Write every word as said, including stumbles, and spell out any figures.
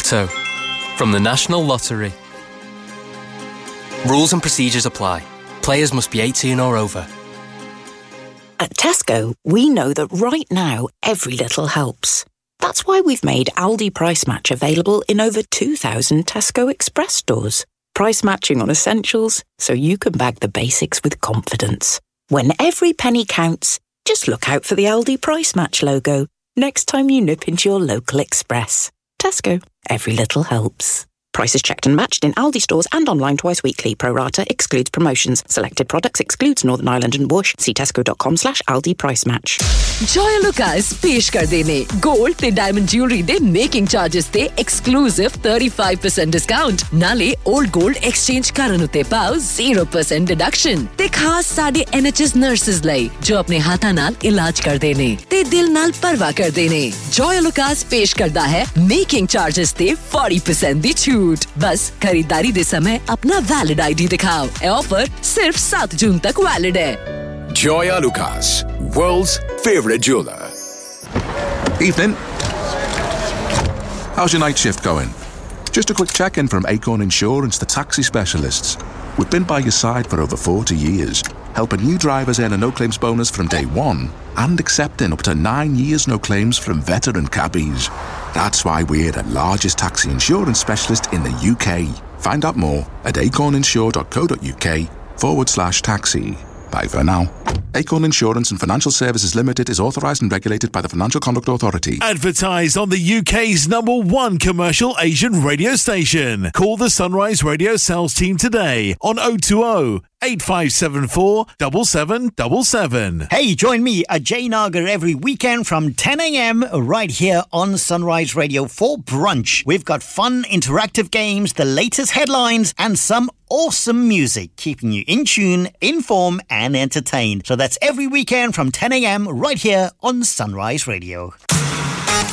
Lotto. From the National Lottery. Rules and procedures apply. Players must be eighteen or over. At Tesco, we know that right now, every little helps. That's why we've made Aldi Price Match available in over two thousand Tesco Express stores. Price matching on essentials, so you can bag the basics with confidence. When every penny counts, just look out for the Aldi Price Match logo next time you nip into your local Express. Tesco, every little helps. Prices checked and matched in Aldi stores and online twice weekly. Pro rata excludes promotions. Selected products excludes Northern Ireland and Bush. See tesco.com slash Aldi Price Match. Joya Lucas पेश कर देने gold ते diamond jewellery they making charges ते exclusive thirty-five percent discount नाले old gold exchange करन उते पाओ zero percent deduction ते खास साडे N H S नर्सेस लई जो अपने हाथा नाल इलाज कर देने ते दिल नाल परवाह कर देने Joya Lucas पेश करदा है मेकिंग चार्जेस ते forty percent दी छूट बस खरीदारी दे समय अपना वैलिड आईडी दिखाओ ए ऑफर सिर्फ seven जून तक वैलिड है Joya Lucas, world's favourite jeweller. Evening. How's your night shift going? Just a quick check-in from Acorn Insurance, the taxi specialists. We've been by your side for over forty years, helping new drivers earn a no-claims bonus from day one and accepting up to nine years no-claims from veteran cabbies. That's why we're the largest taxi insurance specialist in the U K. Find out more at acorninsure.co.uk forward slash taxi. Bye for now. Acorn Insurance and Financial Services Limited is authorised and regulated by the Financial Conduct Authority. Advertised on the U K's number one commercial Asian radio station. Call the Sunrise Radio sales team today on oh two oh, eight five seven four, seven seven seven seven. Hey, join me, Ajay Nagar, every weekend from ten a.m. right here on Sunrise Radio for brunch. We've got fun, interactive games, the latest headlines, and some awesome music, keeping you in tune, informed, and entertained. So that's every weekend from ten a.m. right here on Sunrise Radio.